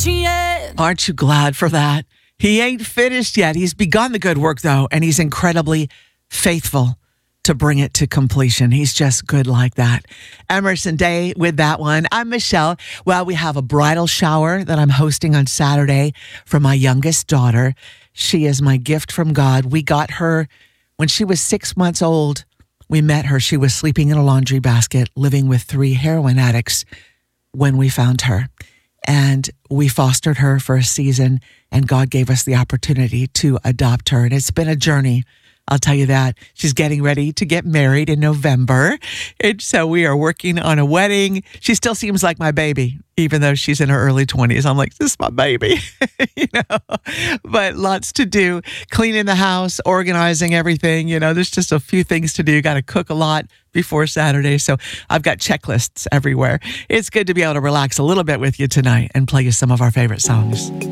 finished yet. Aren't you glad for that? He ain't finished yet. He's begun the good work, though, and he's incredibly faithful to bring it to completion. He's just good like that. Emerson Day with that one. I'm Michelle. Well, we have a bridal shower that I'm hosting on Saturday for my youngest daughter. She is my gift from God. We got her when she was 6 months old. We met her. She was sleeping in a laundry basket, living with 3 heroin addicts when we found her. And we fostered her for a season, and God gave us the opportunity to adopt her. And it's been a journey. I'll tell you that. She's getting ready to get married in November. And so we are working on a wedding. She still seems like my baby, even though she's in her early 20s. I'm like, this is my baby, but lots to do. Cleaning the house, organizing everything. There's just a few things to do. Got to cook a lot before Saturday. So I've got checklists everywhere. It's good to be able to relax a little bit with you tonight and play you some of our favorite songs.